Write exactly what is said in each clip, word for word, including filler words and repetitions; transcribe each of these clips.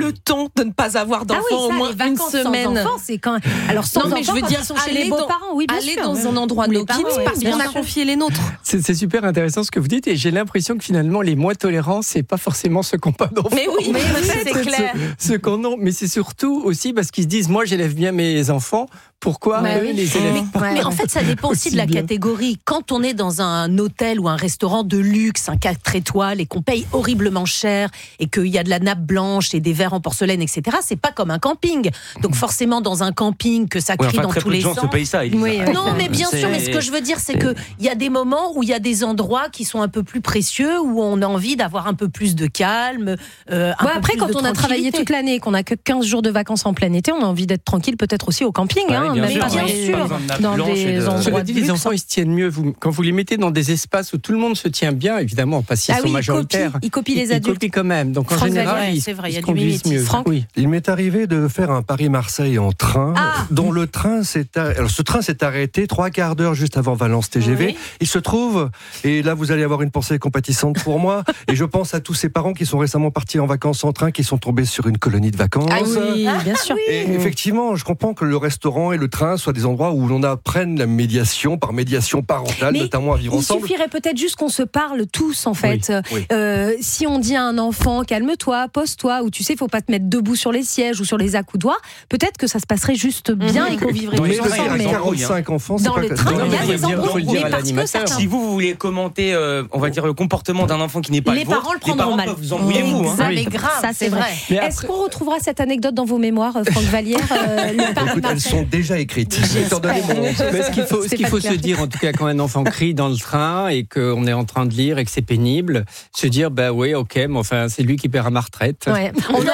le temps de ne pas avoir d'enfants, ah oui, ça, au moins une semaine. Sans enfants, c'est quand... Alors sans non, mais enfants, je veux dire, ils sont chez les dans, beaux-parents, oui, bien aller sûr. dans un endroit no kids parce oui, qu'on a confié les nôtres. C'est, c'est super intéressant ce que vous dites et j'ai l'impression que finalement les moins tolérants, c'est pas forcément ceux qui n'ont pas d'enfants. Mais oui, mais oui c'est, c'est clair. Ceux, ceux qu'on a, mais c'est surtout aussi parce qu'ils se disent, moi j'élève bien mes enfants. Pourquoi mais eux oui. les élèves pas Mais en fait, ça dépend aussi de la bien. catégorie. Quand on est dans un hôtel ou un restaurant de luxe, un quatre étoiles, et qu'on paye horriblement cher, et qu'il y a de la nappe blanche et des verres en porcelaine, et cetera, c'est pas comme un camping. Donc forcément, dans un camping, que ça crie oui, enfin, dans très tous peu les de gens sens. se payent ça, Elisa. Oui, oui. Non, mais bien C'est... sûr, mais ce que je veux dire, c'est qu'il y a des moments où il y a des endroits qui sont un peu plus précieux, où on a envie d'avoir un peu plus de calme. Euh, un Bon, peu après, plus quand de on a travaillé tranquillité. toute l'année et qu'on a que quinze jours de vacances en plein été, on a envie d'être tranquille, peut-être aussi au camping. Ouais, hein, bien même sûr, pas bien dans- sûr. Pas besoin de nappe dans blanche et des de- endroits Cela dit, de les luxe. enfants, ils se tiennent mieux. Vous, quand vous les mettez dans des espaces où tout le monde se tient bien, évidemment, parce qu'ils Ah sont oui, ils majoritaires. copient, ils copient les ils, adultes. Ils copient quand même. Donc en Franck général, Vallière, ils, c'est vrai, il y a ils du conduisent mimétisme. mieux. Franck Oui. Il m'est arrivé de faire un Paris-Marseille en train, Ah. dont le train s'est arrêté. Alors ce train s'est arrêté trois quarts d'heure juste avant Valence T G V. Oui. Il se trouve, et là vous allez avoir une pensée compatissante pour moi, et je pense à tous ces parents qui sont récemment partis en vacances en train, qui sont tombés sur une colonie de vacances. Ah oui, bien sûr. Et effectivement, je comprends que le restaurant et le train soient des endroits où l'on apprenne la médiation par médiation parentale, Mais notamment à vivre il ensemble. suffirait peut-être juste qu'on se parle tous, en fait. Oui, oui. Euh, si on dit à un enfant, calme-toi, pose-toi, ou tu sais, il ne faut pas te mettre debout sur les sièges ou sur les accoudoirs, peut-être que ça se passerait juste bien Mhm. et qu'on vivrait Dans tous les Mais le trains, dire ensemble. à il y a Mais des embrouilles, quarante-cinq enfants, c'est dans pas le que- train, Non, il y a mais des faut le dire- embrouilles. faut le dire Mais à parce que l'animateur. certains- Si vous, vous voulez commenter, euh, on va dire, le comportement d'un enfant qui n'est pas Les le vôtre, parents le les prendront parents mal. peuvent vous embrouiller, vous. Hein. Ça, Oui. mais grave, Ça, c'est vrai. Mais Est-ce après- qu'on retrouvera cette anecdote dans vos mémoires, euh, Franck Vallière euh, le Paris Écoute, elles sont déjà écrites. Je vais te redonner mon- Mais ce qu'il faut, ce C'est qu'il pas faut clair. se dire, en tout cas, quand un enfant crie dans le train et qu'on est en train de lire et que c'est pénible, se dire, bah oui, ok, mais enfin, c'est lui qui paiera ma retraite. Ouais. On a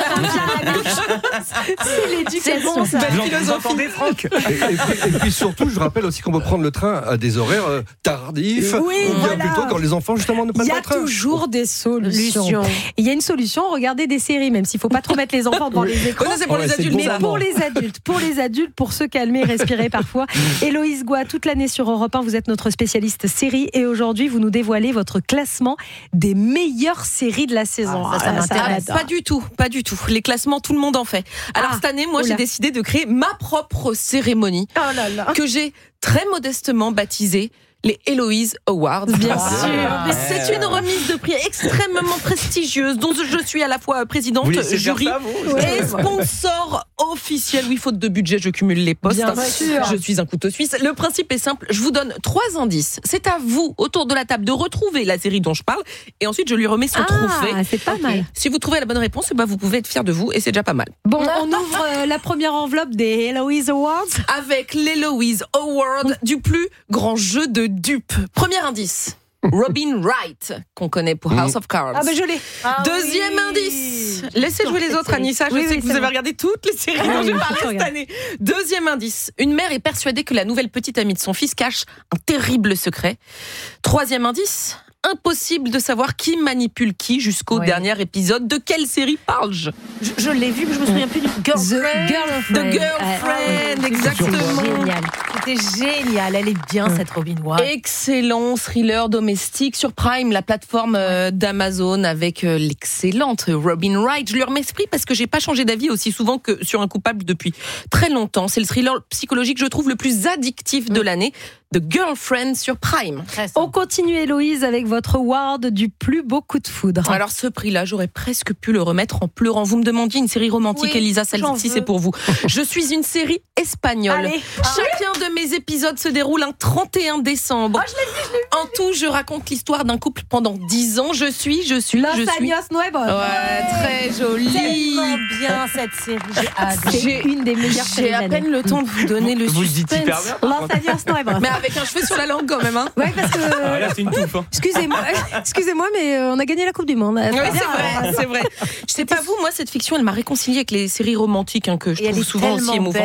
c'est l'éducation. C'est bon, ça. Vous, vous entendez, Franck? Et, et puis, et puis surtout, je rappelle aussi qu'on peut prendre le train à des horaires euh, tardifs, Oui, ou bien voilà. plutôt quand les enfants justement ne Il prennent y pas a le train. toujours des solutions. Solution. Il y a une solution, regardez des séries, même s'il ne faut pas trop mettre les enfants devant les écrans. Oh, non, c'est pour Ouais, les c'est adultes, bon. Mais ça. pour les adultes, pour les adultes, pour se calmer et respirer parfois. Héloïse Goua, toute l'année sur Europe un, vous êtes notre spécialiste série et aujourd'hui vous nous dévoilez votre classement des meilleures séries de la saison. Ah, ça, ça m'intéresse. j'adore. Pas du tout, pas du tout. Les classements, tout le monde en fait. Alors Ah, cette année, moi, oula. j'ai décidé de créer ma propre cérémonie Oh là là. que j'ai très modestement baptisée les Héloïse Awards. Bien Ah. sûr. Mais c'est une remise de prix extrêmement prestigieuse dont je suis à la fois présidente, Vous laissez faire jury ça, vous? et sponsor officiel. Oui, faute de budget, je cumule les postes. Bien sûr. Je suis un couteau suisse. Le principe est simple. Je vous donne trois indices. C'est à vous, autour de la table, de retrouver la série dont je parle. Et ensuite, je lui remets son trophée. Ah, c'est pas mal. Si vous trouvez la bonne réponse, bah vous pouvez être fier de vous et c'est déjà pas mal. Bon, on ouvre euh, la première enveloppe des Héloïse Awards. Avec l'Héloïse Award du plus grand jeu de dupes. Premier indice. Robin Wright, qu'on connaît pour House of Cards. Ah ben je l'ai. Deuxième indice. Laissez jouer les autres, Anissa. Je Oui, sais oui, que vous c'est avez vrai. regardé toutes les séries Ah dont oui, j'ai oui, parlé je cette regarde. année. Deuxième indice. Une mère est persuadée que la nouvelle petite amie de son fils cache un terrible secret. Troisième indice. Impossible de savoir qui manipule qui jusqu'au Ouais. dernier épisode. De quelle série parle-je? Je, je l'ai vu, mais je me souviens plus du Girlfriend. The Girlfriend. The Girlfriend, Ah, exactement. Génial. C'était génial. Elle est bien, cette Robin Wright. Excellent thriller domestique sur Prime, la plateforme euh, d'Amazon, avec euh, l'excellente Robin Wright. Je lui remets ce prix parce que j'ai pas changé d'avis aussi souvent que sur un coupable depuis très longtemps. C'est le thriller psychologique, je trouve, le plus addictif de l'année. The Girlfriend sur Prime. Très On continue Héloïse avec votre award du plus beau coup de foudre. Alors ce prix-là, j'aurais presque pu le remettre en pleurant. Vous me demandiez une série romantique, Oui, Elisa, j'en celle-ci veux. c'est pour vous. Je suis une série espagnole. Allez. Chacun de mes épisodes se déroule un trente et un décembre. En tout, je raconte l'histoire d'un couple pendant dix ans. Je suis, je suis, Los je suis. Años Nuevos. Ouais, très jolie. Tellement bien, cette série. J'ai adoré. C'est une des meilleures séries J'ai de à l'année. peine le temps de vous donner le Vous le dites suspense. hyper bien. Los Años Nuevos. Mais avec un cheveu sur la langue quand même. Hein. Ouais, parce que. Ah, là, c'est une touffe. Hein. Excusez-moi, excusez-moi, mais euh, on a gagné la Coupe du Monde. Oui, Très c'est bien. vrai, c'est vrai. Je sais pas vous, moi cette fiction, elle m'a réconciliée avec les séries romantiques hein, que je Et elle trouve est souvent aussi tellement émouvantes. belle et que du- charmante.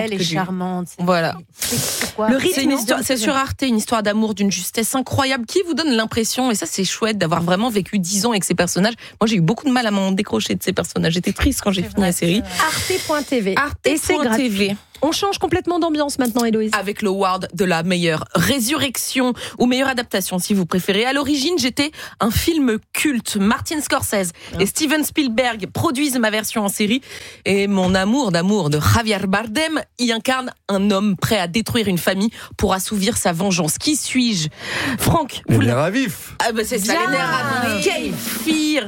charmante. C'est- Voilà. C'est, c'est quoi Le rythme, C'est, une non histoire, c'est sur Arte, une histoire d'amour d'une justesse incroyable qui vous donne l'impression, et ça c'est chouette, d'avoir vraiment vécu dix ans avec ces personnages. Moi j'ai eu beaucoup de mal à m'en décrocher de ces personnages. J'étais triste quand j'ai C'est fini vrai, la série. c'est vrai. Arte point t v. Arte Et c'est point gratuit. T V. On change complètement d'ambiance maintenant, Héloïse. Avec le award de la meilleure résurrection ou meilleure adaptation si vous préférez. À l'origine, j'étais un film culte. Martin Scorsese et Steven Spielberg produisent ma version en série et mon amour d'amour de Javier Bardem y incarne un homme prêt à détruire une famille pour assouvir sa vengeance. Qui suis-je? Franck, Les vous nerfs à vif. Ah bah c'est ça, Bien. les nerfs à vif. Quelle fire.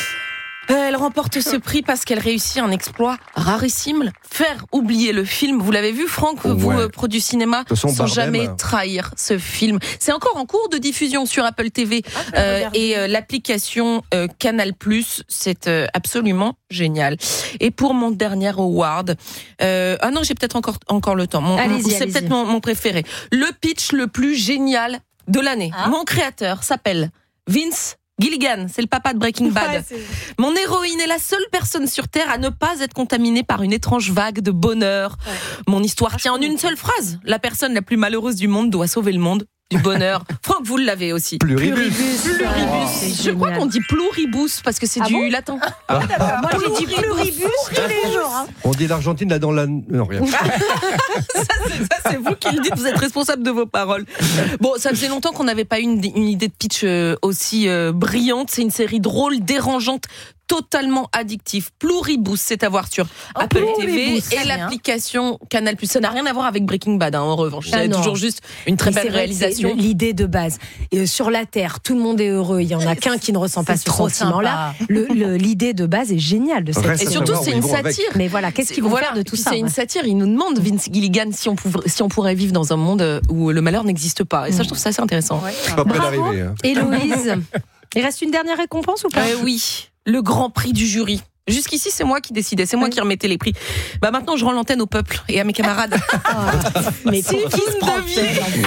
Elle remporte ce prix parce qu'elle réussit un exploit rarissime, faire oublier le film. Vous l'avez vu, Franck, vous, Ouais. euh, produit cinéma, De son sans Bardem. jamais trahir ce film. C'est encore en cours de diffusion sur Apple T V euh, et euh, l'application euh, Canal+. C'est euh, absolument génial. Et pour mon dernier award, euh, ah non, j'ai peut-être encore encore le temps. Mon, Allez-y, c'est allez-y. peut-être mon, mon préféré. Le pitch le plus génial de l'année. Ah. Mon créateur s'appelle Vince Gilligan, c'est le papa de Breaking Bad. Mon héroïne est la seule personne sur Terre à ne pas être contaminée par une étrange vague de bonheur. Ouais. Mon histoire tient en une seule phrase. La personne la plus malheureuse du monde doit sauver le monde du bonheur. Franck, vous l'avez aussi. Pluribus. Pluribus. c'est Je crois génial. qu'on dit pluribus parce que c'est Ah du bon latin. Moi, j'ai dit pluribus tous les jours. hein. On dit l'Argentine là dans la. Non, rien. Ça, c'est, ça, c'est vous qui le dites, vous êtes responsable de vos paroles. Bon, ça faisait longtemps qu'on n'avait pas eu une, une idée de pitch euh, aussi euh, brillante. C'est une série drôle, dérangeante, totalement addictive. Pluribus, c'est à voir sur Oh, Apple T V Pluribus, et très bien. l'application Canal+. Ça n'a rien à voir avec Breaking Bad, hein, en revanche. Ah C'est non. toujours juste une très Mais c'est belle vrai que réalisation. c'est l'idée de base. Et, euh, sur la Terre, tout le monde est heureux. Il y en a qu'un qui ne ressent pas C'est ce trop sentiment-là. Le, le- l'idée de base est géniale de cette Reste Et à série. surtout, savoir c'est où une ils vont avec. satire. Mais voilà, qu'est-ce qu'ils vont Voilà. faire de Et tout puis ça c'est une ouais. satire. Il nous demande, Vince Gilligan, si on, pouvait, si on pourrait vivre dans un monde euh, où le malheur n'existe pas. Et ça, je trouve ça assez intéressant. C'est pas près Bravo. d'arriver. hein. Héloïse, il reste une dernière récompense ou pas Euh, oui, le grand prix du jury. Jusqu'ici, c'est moi qui décidais, c'est moi qui remettais les prix. Bah maintenant, je rends l'antenne au peuple et à mes camarades. Mais Si pour vous ne deviez-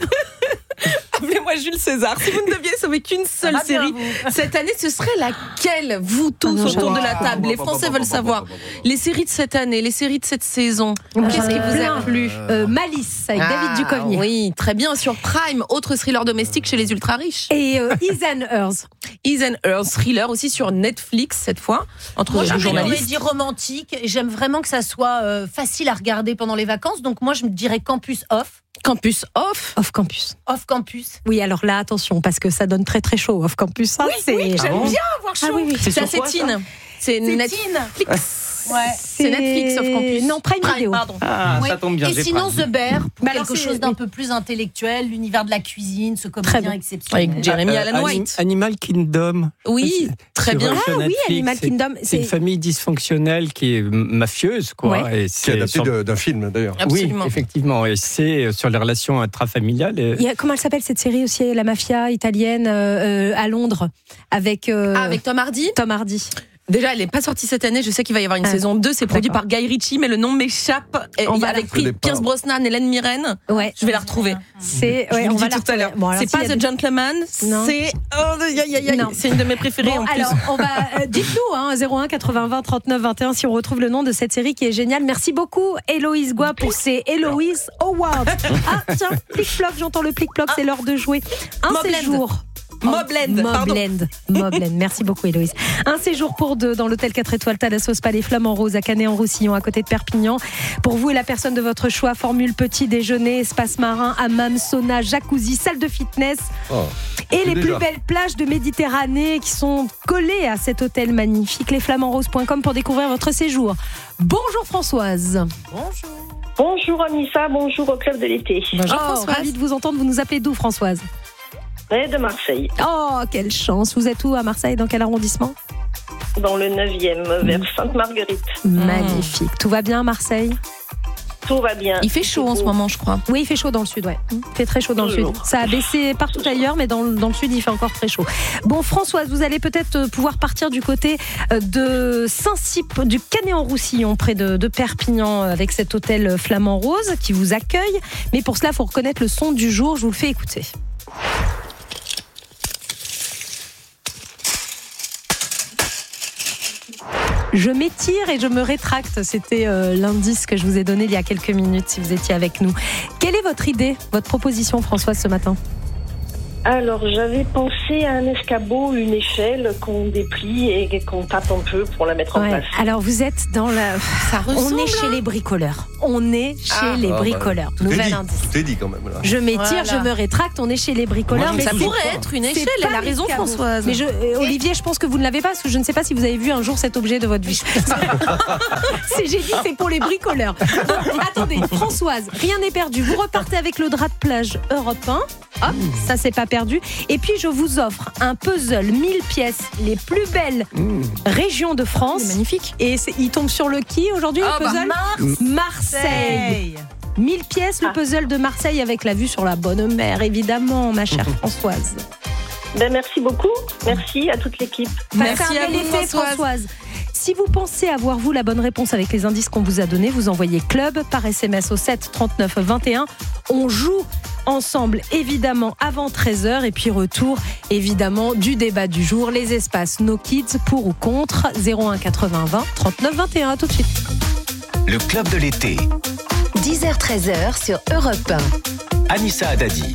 Appelez-moi Jules César. Si vous ne deviez sauver qu'une seule va bien, série cette année, ce serait laquelle? Vous tous Ah non, autour de la j'adore. table, les Français veulent savoir. Les séries de cette année, les séries de cette saison. J'en Qu'est-ce ai qui vous plein. a plu? Euh, Malice avec David Ah, Duchovny. Oui, très bien, sur Prime, autre thriller domestique chez les ultra riches. Et euh, Is and Hers. Is and Her, thriller aussi sur Netflix cette fois, entre Moi, deux j'ai une journalistes. comédie romantique. Et j'aime vraiment que ça soit euh, facile à regarder pendant les vacances. Donc moi, je me dirais Campus Off. Campus Off. Off Campus. Off Campus. Oui, alors là, attention, parce que ça donne très très chaud, Off Campus. hein, c'est... J'aime bon bien avoir chaud. Ah oui, oui. C'est sur assez quoi, ça teen. C'est C'est Netflix. teen. Ouais. C'est Netflix Off Campus. Non, Prime, Prime, Video. pardon. Ah, Ouais. ça tombe bien. Et j'ai sinon, Prime. The Bear, pour Bah alors, quelque c'est- chose d'un oui. peu plus intellectuel, l'univers de la cuisine, ce Très comédien bien. exceptionnel. Avec Jeremy Euh, Allen Anim- White. Animal Kingdom. Oui, C'est- très c'est bien. vrai. Ah sur oui, Netflix, Animal c'est- Kingdom. C'est une famille dysfonctionnelle qui est mafieuse, quoi. Ouais. Et C'est adapté sur- de- d'un film d'ailleurs. Absolument. Oui, effectivement. Et c'est sur les relations intrafamiliales. Et- Il y a, comment elle s'appelle cette série aussi, la mafia italienne euh, euh, à Londres avec, euh, Ah, avec Tom Hardy. Tom Hardy. Déjà, elle n'est pas sortie cette année. Je sais qu'il va y avoir une Ah, saison deux. C'est produit d'accord. par Guy Ritchie, mais le nom m'échappe. Et On il y a va avec la- Pri- Je l'ai pas. Pierce Brosnan, Hélène Mirren. Ouais. Je vais la retrouver. C'est Je ouais, vous on le va dis la tout à l'heure. retrouver. Bon, alors, C'est s'il pas y a The des- Gentleman. Non. C'est oh, aïe, aïe, aïe, aïe. Non. C'est une de mes préférées Bon, en plus. alors, on va euh, dites-nous hein, zéro un quatre-vingts vingt trente-neuf vingt et un si on retrouve le nom de cette série qui est géniale. Merci beaucoup Héloïse Goua pour ces Héloïse Awards. Ah tiens, plic-ploc, j'entends le plic-ploc, c'est l'heure de jouer. Un Mobland. séjour. Mobland, pardon. Mobland. Mobland. Merci beaucoup Héloïse. Un séjour pour deux dans l'hôtel quatre étoiles Thalasos Palais Flamand Rose à Canet-en-Roussillon à côté de Perpignan. Pour vous et la personne de votre choix, formule petit déjeuner, espace marin, hammam, sauna, jacuzzi, salle de fitness. Oh. Et les Déjà. plus belles plages de Méditerranée qui sont collées à cet hôtel magnifique, les flamands roses point com pour découvrir votre séjour. Bonjour Françoise. Bonjour Anissa, bonjour au club de l'été. Bonjour Oh, Françoise. ravie de vous entendre. Vous nous appelez d'où Françoise? Et de Marseille, Oh, quelle chance. Vous êtes où à Marseille? Dans quel arrondissement? dans le neuvième, vers Sainte-Marguerite. Magnifique. Tout va bien à Marseille? Tout va bien. Il fait chaud en ce moment, je crois. Oui, il fait chaud dans le sud, ouais. Il fait très chaud dans le Toujours. sud. Ça a baissé partout ailleurs, mais dans, dans le sud, il fait encore très chaud. Bon, Françoise, vous allez peut-être euh, pouvoir partir du côté euh, de Saint-Cyp, du Canet-en-Roussillon, près de, de Perpignan, euh, avec cet hôtel Flamand Rose qui vous accueille. Mais pour cela, il faut reconnaître le son du jour. Je vous le fais écouter. Je m'étire et je me rétracte. C'était euh, l'indice que je vous ai donné il y a quelques minutes si vous étiez avec nous. Quelle est votre idée, votre proposition, Françoise, ce matin ? Alors, j'avais pensé à un escabeau, une échelle qu'on déplie et qu'on tape un peu pour la mettre en Ouais. place. Alors vous êtes dans la... Ça ressemble, On est chez hein. les bricoleurs. On est chez Ah. les Ah, bah, bricoleurs. tout est Nouvel dit, indice. Tout est dit quand même là. Je m'étire, Voilà. je me rétracte, on est chez les bricoleurs. Mais ça c'est- pourrait être une c'est échelle, pas elle a raison, l'escabeau. Françoise. Mais je, euh, Olivier, je pense que vous ne l'avez pas, parce que je ne sais pas si vous avez vu un jour cet objet de votre vie. c'est, j'ai dit, c'est pour les bricoleurs. Bon, attendez, Françoise, rien n'est perdu. Vous repartez avec le drap de plage Europe un. Hop, ça c'est pas perdu. Et puis je vous offre un puzzle mille pièces, les plus belles régions de France. C'est magnifique. Et c'est- il tombe sur le qui aujourd'hui, Ah, le bah, puzzle Marseille. mille pièces, le Ah. puzzle de Marseille avec la vue sur la bonne mer, évidemment, ma chère Françoise. Ben, merci beaucoup. Merci à toute l'équipe. Merci Passez un à bel vous, été, Françoise. Françoise. Si vous pensez avoir, vous, la bonne réponse avec les indices qu'on vous a donnés, vous envoyez club par S M S au sept trente-neuf vingt et un. On joue ensemble, évidemment, avant treize heures. Et puis retour, évidemment, du débat du jour. Les espaces No Kids, pour ou contre, zéro un quatre-vingts vingt trente-neuf vingt et un. À tout de suite. Le club de l'été. dix heures treize heures sur Europe un. Anissa Haddadi.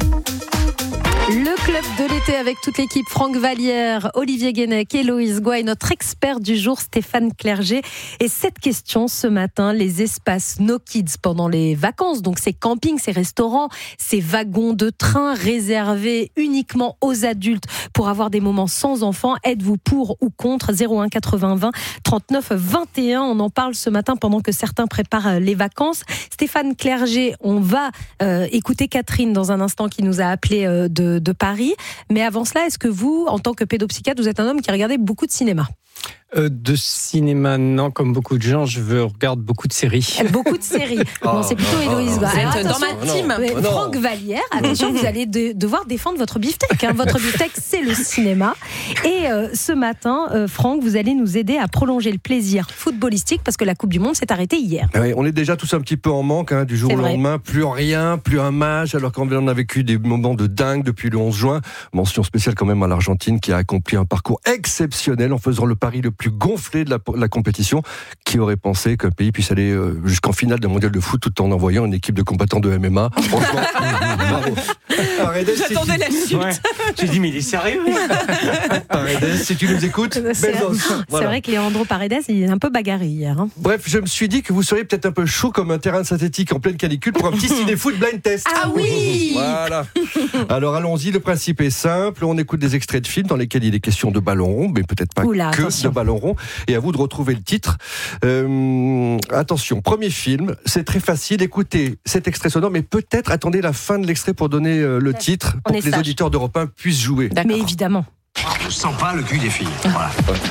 Le club de l'été avec toute l'équipe, Franck Vallière, Olivier Guénec, Héloïse Goua et notre expert du jour, Stéphane Clerget. Et cette question ce matin, les espaces No Kids pendant les vacances, donc ces campings, ces restaurants, ces wagons de train réservés uniquement aux adultes pour avoir des moments sans enfants, êtes-vous pour ou contre? Zéro un quatre-vingts vingt trente-neuf vingt et un. On en parle ce matin pendant que certains préparent les vacances. Stéphane Clerget, on va euh, écouter Catherine dans un instant qui nous a appelé euh, de de Paris. Mais avant cela, est-ce que vous, en tant que pédopsychiatre, vous êtes un homme qui a regardé beaucoup de cinéma? Euh, de cinéma, non, comme beaucoup de gens, je veux- regarde beaucoup de séries. Beaucoup de séries. Bon, c'est plutôt non, Héloïse non, Goua. Vous Alors, êtes dans attention, ma team. mais Oh non. Franck Vallière, attention, vous allez de- devoir défendre votre beefsteak. Hein. Votre beefsteak, c'est le cinéma. Et euh, ce matin, euh, Franck, vous allez nous aider à prolonger le plaisir footballistique parce que la Coupe du Monde s'est arrêtée hier. Ah oui, on est déjà tous un petit peu en manque hein, du jour C'est au vrai. lendemain, plus rien, plus un match, alors qu'on a vécu des moments de dingue depuis le onze juin. Mention spéciale quand même à l'Argentine qui a accompli un parcours exceptionnel en faisant le pari le plus gonflé de la, la compétition. Qui aurait pensé qu'un pays puisse aller euh, jusqu'en finale d'un mondial de foot tout en envoyant une équipe de combattants de M M A? Franchement, bravo. Paredes, J'attendais la suite. Ouais. J'ai dit, mais il est sérieux? Paredes, si tu nous écoutes, C'est Bezos. c'est Voilà. vrai que Leandro Paredes, il est un peu bagarré hier. Hein. Bref, je me suis dit que vous seriez peut-être un peu chaud comme un terrain synthétique en pleine canicule pour un petit ciné-foot blind test. Ah oui. Voilà. Alors allons-y, le principe est simple. On écoute des extraits de films dans lesquels il est question de ballon rond, mais peut-être pas Oula, que attention. de ballon rond. Et à vous de retrouver le titre. Euh, attention, premier film, c'est très facile. Écoutez cet extrait sonore, mais peut-être attendez la fin de l'extrait pour donner euh, le titre, On pour est que les sage. auditeurs d'Europe un puissent jouer. D'accord. Mais évidemment. Je sens pas le cul des filles. Voilà.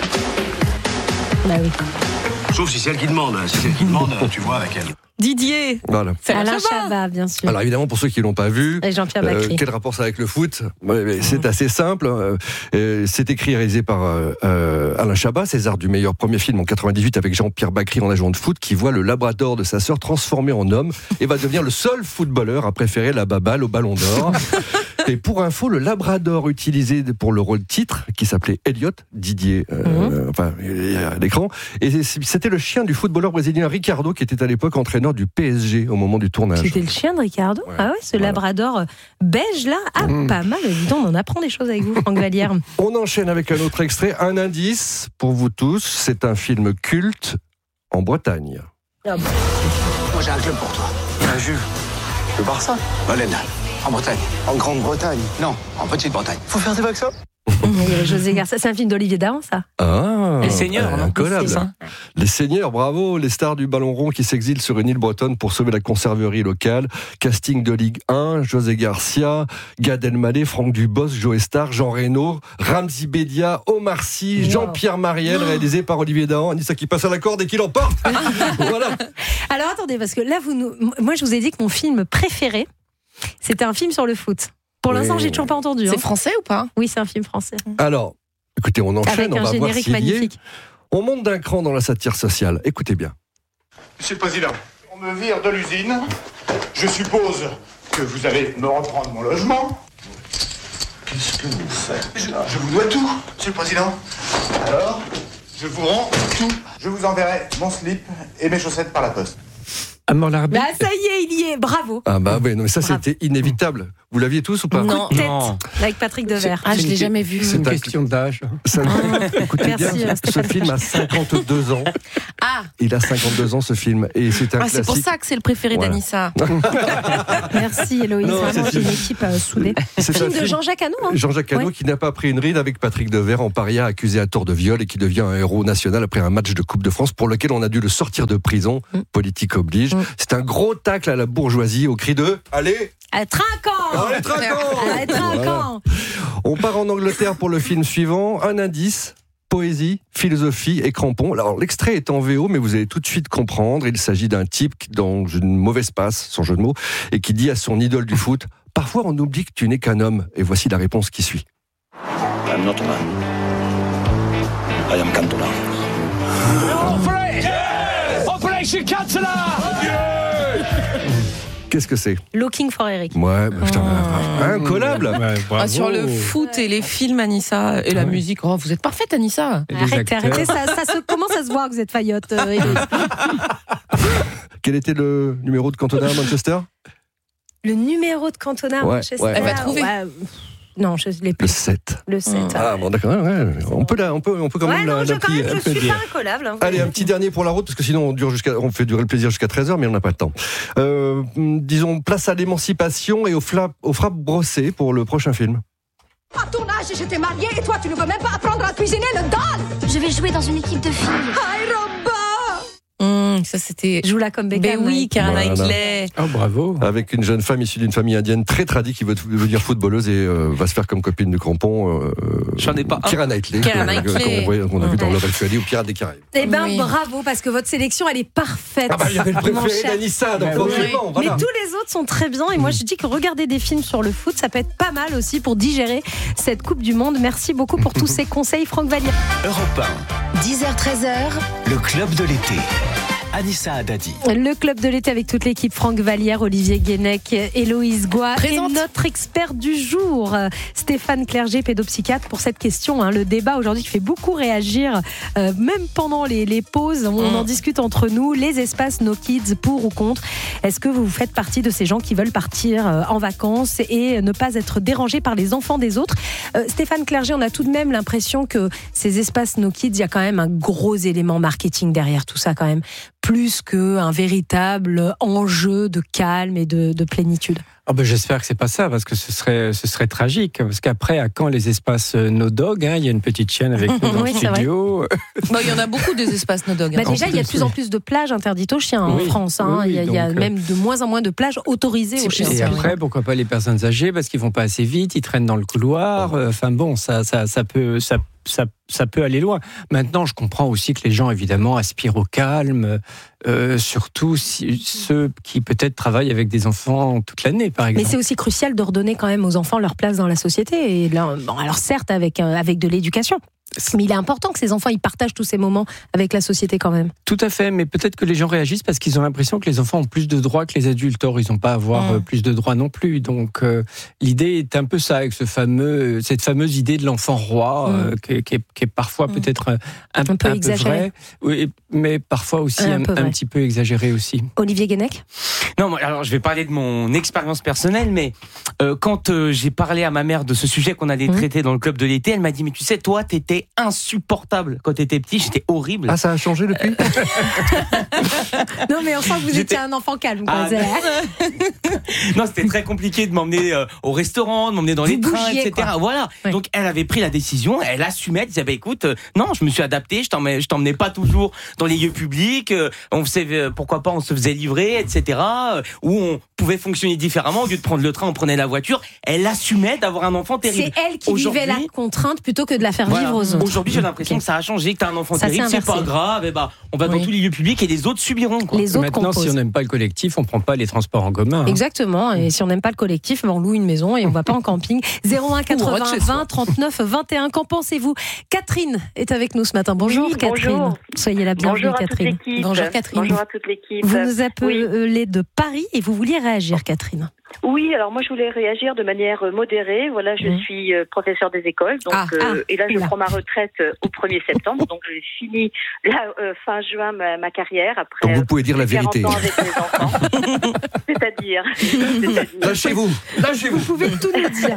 Bah oui. Sauf si c'est elle qui demande. Si c'est elle qui demande, tu vois avec elle. Didier. Voilà. C'est Alain Chabat. Chabat, bien sûr. Alors évidemment, pour ceux qui l'ont pas vu, Et Jean-Pierre Euh, Bacri. quel rapport ça avec le foot? Ouais, mais C'est assez simple. Euh, euh, c'est écrit et réalisé par euh, euh, Alain Chabat, César du meilleur premier film en quatre-vingt-dix-huit avec Jean-Pierre Bacri en agent de foot qui voit le labrador de sa sœur transformé en homme et va devenir le seul footballeur à préférer la baballe au ballon d'or. Et pour info, le labrador utilisé pour le rôle titre, qui s'appelait Elliot, Didier, euh, enfin, il est à l'écran, et c'était le chien du footballeur brésilien Ricardo qui était à l'époque entraîneur du P S G au moment du tournage. C'était le chien de Ricardo. Ouais. Ah ouais, ce Voilà. labrador euh, beige là. Ah, Mmh. pas mal. Évidemment, on en apprend des choses avec vous, Franck Vallière. On enchaîne avec un autre extrait, un indice pour vous tous. C'est un film culte en Bretagne. Moi, j'ai un club pour toi. Un Jules. Le Barça. Valène. En Bretagne. En Grande-Bretagne. Non, en Petite-Bretagne. Faut faire des vaccins. Il y avait José Garcia. C'est un film d'Olivier Dahan, ça. Ah, Les Seigneurs, non incollable. C'est ça. Les Seigneurs, bravo, les stars du ballon rond qui s'exilent sur une île bretonne pour sauver la conserverie locale. Casting de Ligue un, José Garcia, Gad Elmaleh, Franck Dubos, Joe Star, Jean Reno, Ramzi Bedia, Omar Sy, Jean-Pierre Mariel, réalisé par Olivier Dahan. Anissa qui passe à la corde et qui l'emporte. Voilà. Alors attendez, parce que là, vous nous... moi, je vous ai dit que mon film préféré, c'était un film sur le foot. Pour l'instant, Oui. j'ai toujours pas entendu. C'est hein. français ou pas? Oui, c'est un film français. Alors, écoutez, on enchaîne, Avec on un va voir générique s'il y est. magnifique. On monte d'un cran dans la satire sociale. Écoutez bien. Monsieur le Président, on me vire de l'usine. Je suppose que vous allez me reprendre mon logement. Qu'est-ce que vous faites? je, je vous dois tout, Monsieur le Président. Alors, Je vous rends tout. Je vous enverrai mon slip et mes chaussettes par la poste. Amant l'arbitre. Bah ça y est, il y est, bravo. Ah bah oui, non, mais ça Bravo. c'était inévitable. Vous l'aviez tous ou pas? Non. Tête Non. avec Patrick Devers. Ah, je l'ai jamais vu. C'est une un- question d'âge. Ça- Écoutez Merci, bien, euh, ce Stéphane film a cinquante-deux ans. Ah, Il a cinquante-deux ans ce film et c'est un ah, c'est classique. pour ça que c'est le préféré Voilà. d'Anissa. Merci Héloïse, Non, vraiment c'est- j'ai une équipe euh, soudée. C'est Film un de film- Jean-Jacques Hano. Hein. Jean-Jacques Hano Ouais. qui n'a pas pris une ride avec Patrick Devers en paria accusé à tort de viol et qui devient un héros national après un match de Coupe de France pour lequel on a dû le sortir de prison. Mm. Politique oblige. Mm. C'est un gros tacle à la bourgeoisie au cri de « Allez, Euh, Trinquant allez, trinquons !» Allez, Trinquant On part en Angleterre pour le film suivant. Un indice, poésie, philosophie et crampons. Alors l'extrait est en V O, mais vous allez tout de suite comprendre. Il s'agit d'un type qui, dans une mauvaise passe, sans jeu de mots, et qui dit à son idole du foot « Parfois on oublie que tu n'es qu'un homme. » Et voici la réponse qui suit. I'm not a man. I am Cantona. Qu'est-ce que c'est? Looking for Eric. Ouais, bah, putain, incollable. Ouais, bravo. Ah, sur le foot et les films, Anissa, et la Ouais. musique. Oh, vous êtes parfaite, Anissa. Et les Arrêtez, acteurs. arrêtez, ça, ça se commence à se voir que vous êtes faillotte. euh, Héloïse. Quel était le numéro de Cantona à Manchester? Le numéro de Cantona à Ouais, Manchester. ouais, Elle va ouais. trouver. Ouais. Non, je l'ai Le plus. sept. Le sept. Ah bon, d'accord, ouais, on peut la, on peut, on peut quand ouais, même non, la, je, la quand plier, même, un je peu suis dire. pas incollable. hein. Allez, un petit dernier pour la route, parce que sinon on, dure jusqu'à, on fait durer le plaisir jusqu'à treize heures, mais on n'a pas de temps. Euh, disons, place à l'émancipation et aux, fla- aux frappes brossées pour le prochain film. À ton âge, j'étais mariée et toi, tu ne veux même pas apprendre à cuisiner le dalle. Je vais jouer dans une équipe de filles. Aïe, Robin. Hum, ça, c'était. Joue là comme Beckham. Ben oui, Keira Voilà. Knightley. Oh, bravo. Avec une jeune femme issue d'une famille indienne très tradie qui veut devenir footballeuse et euh, va se faire comme copine de crampon. Euh, J'en ai pas un. Keira Knightley. Keira que- Knightley. qu'on voit- qu'on a vu dans Ouais. Love Actually ou Pirates des Caraïbes. Eh ben Oui. bravo, parce que votre sélection, elle est parfaite. Ah bah il y avait le mon préféré cher. d'Anissa, donc Ouais, forcément, Mais voilà. tous les autres sont très bien et moi je dis que regarder des films sur le foot, ça peut être pas mal aussi pour digérer cette Coupe du Monde. Merci beaucoup pour tous ces conseils, Franck Vallier. Europe un. dix heures treize heures. Le club de l'été. Anissa Haddadi. Le club de l'été avec toute l'équipe, Franck Vallière, Olivier Guénec, Héloïse Goua Présente. et notre expert du jour, Stéphane Clerget, pédopsychiatre, pour cette question. Hein, le débat aujourd'hui qui fait beaucoup réagir, euh, même pendant les, les pauses, on Mm. en discute entre nous. Les espaces No Kids, pour ou contre? Est-ce que vous faites partie de ces gens qui veulent partir euh, en vacances et ne pas être dérangés par les enfants des autres? euh, Stéphane Clerget, on a tout de même l'impression que ces espaces No Kids, il y a quand même un gros élément marketing derrière tout ça quand même, plus qu'un véritable enjeu de calme et de, de plénitude. Oh ben j'espère que c'est pas ça, parce que ce serait, ce serait tragique. Parce qu'après, à quand les espaces euh, No Dog, hein, il y a une petite chienne avec nous dans Oui, le c'est vrai. studio. Bah, il y en a beaucoup des espaces no dog. Bah hein. déjà, il y a de plus, plus en oui. plus de plages interdites aux chiens en Oui, France. Hein. oui, oui, il y a, il y a donc, euh, même de moins en moins de plages autorisées aux chiens. Et après, pourquoi pas les personnes âgées, parce qu'ils vont pas assez vite, ils traînent dans le couloir. euh, Enfin bon, ça, ça, ça peut, ça, ça, ça peut aller loin. Maintenant, je comprends aussi que les gens, évidemment, aspirent au calme, euh, surtout si, ceux qui peut-être travaillent avec des enfants toute l'année, par Mais exemple. c'est aussi crucial de redonner quand même aux enfants leur place dans la société. Et là, bon, alors certes, avec, euh, avec de l'éducation. Mais il est important que ces enfants ils partagent tous ces moments avec la société quand même. Tout à fait, mais peut-être que les gens réagissent parce qu'ils ont l'impression que les enfants ont plus de droits que les adultes. Or, ils n'ont pas à avoir Mmh. euh, plus de droits non plus. Donc, euh, l'idée est un peu ça, avec ce fameux, cette fameuse idée de l'enfant roi, Mmh. euh, qui, est- qui est, qui est parfois Mmh. peut-être un, un, Un peu un exagéré. vrai, oui, mais parfois aussi Un un, peu un vrai. petit peu exagéré aussi. Olivier Guénec. Non, moi, alors je vais parler de mon expérience personnelle, mais euh, quand euh, j'ai parlé à ma mère de ce sujet qu'on allait Mmh. traiter dans le club de l'été, elle m'a dit, mais tu sais, toi, t'étais insupportable quand t'étais petit, j'étais horrible. Ah, ça a changé depuis? Non mais on sent que vous J'étais- étiez un enfant calme. Quoi. Ah, C'est- Non, c'était très compliqué de m'emmener euh, au restaurant, de m'emmener dans Vous les trains, bougiez, et cetera. quoi. Voilà. Ouais. Donc, elle avait pris la décision, elle assumait, elle disait, bah écoute, euh, non, je me suis adapté, je t'emmenais, je t'emmenais pas toujours dans les lieux publics, euh, on faisait, euh, pourquoi pas, on se faisait livrer, et cetera. euh, où on pouvait fonctionner différemment, au lieu de prendre le train, on prenait la voiture. Elle assumait d'avoir un enfant terrible. C'est elle qui vivait la Aujourd'hui- contrainte plutôt que de la faire Voilà. vivre aux autres. Aujourd'hui, j'ai l'impression Ok. que ça a changé, que t'as un enfant Ça s'est terrible, c'est inversé. pas grave, et bah, on va Oui. dans tous les lieux publics et les autres subiront, quoi. Les autres Maintenant, composent. si on n'aime pas le collectif, on prend pas les transports en commun. hein. Exactement, et si on n'aime pas le collectif, ben on loue une maison et on va pas en camping. zéro un quatre-vingts vingt trente-neuf vingt et un, qu'en pensez-vous? Catherine est avec nous ce matin. Bonjour Oui, Catherine. bonjour. Soyez la bienvenue Bonjour à Catherine. toute l'équipe. Bonjour, Catherine. Bonjour à toute l'équipe. Vous nous appelez Oui. de Paris et vous vouliez réagir, Catherine. Oui, alors moi je voulais réagir de manière modérée. Voilà, je mmh. suis euh, professeure des écoles, donc ah, euh, ah, et là je là. prends ma retraite euh, au premier septembre, donc j'ai fini là euh, fin juin ma, ma carrière après. Donc vous pouvez dire la vérité. quarante ans avec mes enfants. c'est-à-dire, c'est-à-dire. Lâchez-vous, lâchez-vous. Vous pouvez tout nous dire.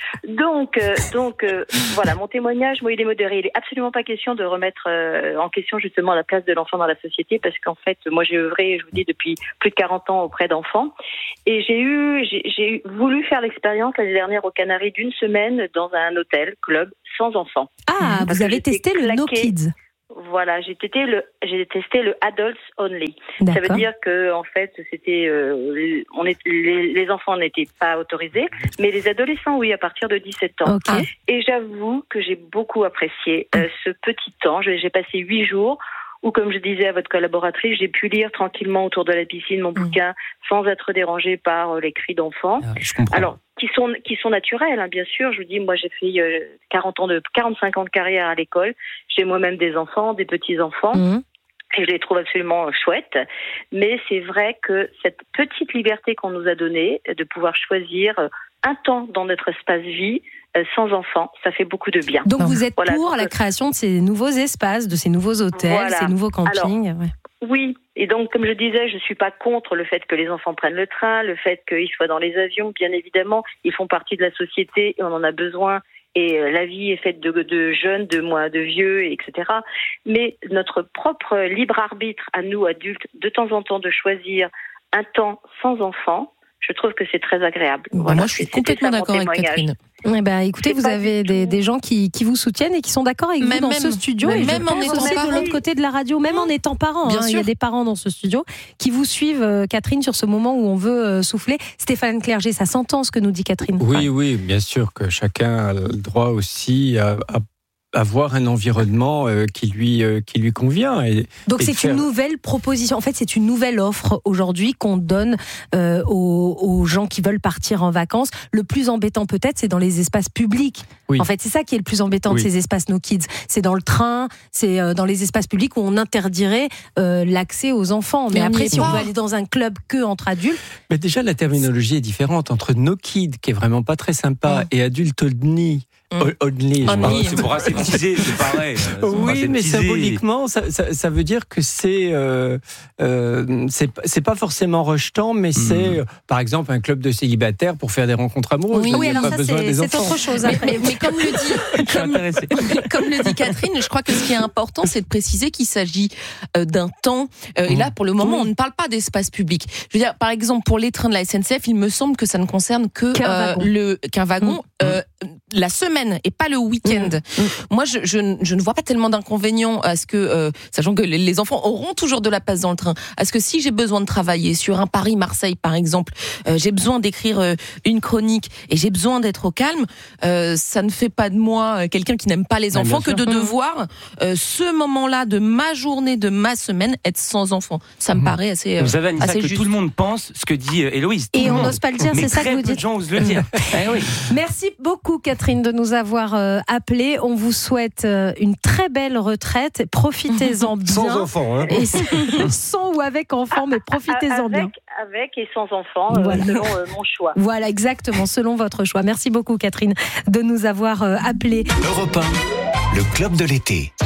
Donc, euh, donc euh, voilà, mon témoignage, moi, il est modéré. Il est absolument pas question de remettre euh, en question justement la place de l'enfant dans la société, parce qu'en fait, moi, j'ai œuvré, je vous dis, depuis plus de quarante ans auprès d'enfants, et j'ai eu, j'ai, j'ai voulu faire l'expérience l'année dernière aux Canaries d'une semaine dans un hôtel club sans enfants. Ah, vous avez testé le No Kids. Voilà, j'ai testé le j'ai testé le adults only. D'accord. Ça veut dire que en fait c'était euh, on est les, les enfants n'étaient pas autorisés, mais les adolescents oui à partir de dix-sept ans. Okay. Et j'avoue que j'ai beaucoup apprécié euh, ce petit temps. J'ai, j'ai passé huit jours où, comme je disais à votre collaboratrice, j'ai pu lire tranquillement autour de la piscine mon mmh. bouquin sans être dérangée par euh, les cris d'enfants. Ah, je comprends. Alors qui sont qui sont naturels, hein, bien sûr. Je vous dis, moi j'ai fait euh, quarante ans de quarante-cinq ans de carrière à l'école. J'ai moi-même des enfants, des petits enfants. Mmh. Et je les trouve absolument chouettes. Mais c'est vrai que cette petite liberté qu'on nous a donnée de pouvoir choisir un temps dans notre espace vie euh, sans enfants, ça fait beaucoup de bien. Donc vous êtes voilà, pour donc, la création de ces nouveaux espaces, de ces nouveaux hôtels, voilà. ces nouveaux campings. Alors, ouais. Oui, et donc comme je disais, je suis pas contre le fait que les enfants prennent le train, le fait qu'ils soient dans les avions, bien évidemment, ils font partie de la société et on en a besoin. Et la vie est faite de, de jeunes, de moins, de vieux, et cetera. Mais notre propre libre arbitre à nous, adultes, de temps en temps de choisir un temps sans enfants, je trouve que c'est très agréable. Bah voilà, moi, je suis complètement d'accord avec Catherine. Eh ben, écoutez, c'est vous avez des, des gens qui, qui vous soutiennent et qui sont d'accord avec même, vous dans même, ce studio. Même, et même en étant aussi de l'autre côté de la radio, même en étant parents. Hein, il y a des parents dans ce studio qui vous suivent, euh, Catherine, sur ce moment où on veut euh, souffler. Stéphane Clerget, ça s'entend ce que nous dit Catherine. Oui, oui, bien sûr que chacun a le droit aussi à, à avoir un environnement euh, qui lui euh, qui lui convient. Et, Donc et c'est faire... une nouvelle proposition. En fait, c'est une nouvelle offre aujourd'hui qu'on donne euh, aux, aux gens qui veulent partir en vacances. Le plus embêtant peut-être, c'est dans les espaces publics. Oui. En fait, c'est ça qui est le plus embêtant oui. de ces espaces No Kids. C'est dans le train, c'est euh, dans les espaces publics où on interdirait euh, l'accès aux enfants. Mais, Mais après, si pas. on veut aller dans un club que entre adultes. Mais déjà, la terminologie est différente entre No Kids, qui est vraiment pas très sympa, mmh. et Adult Only. Only, only. C'est pour aseptiser, c'est pareil. C'est oui, mais symboliquement, ça, ça, ça veut dire que c'est, euh, euh, c'est, c'est pas forcément rejetant, mais mmh. c'est, euh, par exemple, un club de célibataires pour faire des rencontres amoureuses. Oui, oui alors pas ça, besoin c'est, des c'est autre chose. Mais, mais, mais comme le dit, comme, comme le dit Catherine, je crois que ce qui est important, c'est de préciser qu'il s'agit euh, d'un temps. Euh, mmh. Et là, pour le moment, on ne parle pas d'espace public. Je veux dire, par exemple, pour les trains de la S N C F, il me semble que ça ne concerne que qu'un euh, wagon. le qu'un wagon. Mmh. Euh, la semaine et pas le week-end. Mmh. Moi, je, je, je ne vois pas tellement d'inconvénients à ce que, euh, sachant que les, les enfants auront toujours de la place dans le train, à ce que si j'ai besoin de travailler sur un Paris-Marseille, par exemple, euh, j'ai besoin d'écrire euh, une chronique et j'ai besoin d'être au calme, euh, ça ne fait pas de moi quelqu'un qui n'aime pas les enfants que de devoir euh, ce moment-là de ma journée, de ma semaine, être sans enfants. Ça me mmh. paraît assez euh, Vous savez, Anissa, assez que juste. Tout le monde pense ce que dit Héloïse. Et on n'ose pas le dire, Mais c'est ça que vous dites. très peu de gens osent le dire. eh oui. Merci beaucoup, Catherine, de nous avoir euh, appelés. On vous souhaite euh, une très belle retraite. Profitez-en bien. Sans enfants, hein. Et sans ou avec enfants, mais profitez-en avec, bien. Avec et sans enfants, euh, voilà. selon euh, mon choix. Voilà, exactement, selon votre choix. Merci beaucoup, Catherine, de nous avoir euh, appelés. Europe un, le club de l'été.